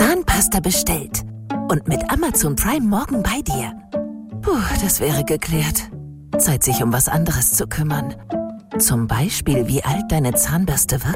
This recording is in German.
Zahnpasta bestellt. Und mit Amazon Prime morgen bei dir. Puh, das wäre geklärt. Zeit, sich um was anderes zu kümmern. Zum Beispiel, wie alt deine Zahnbürste wird.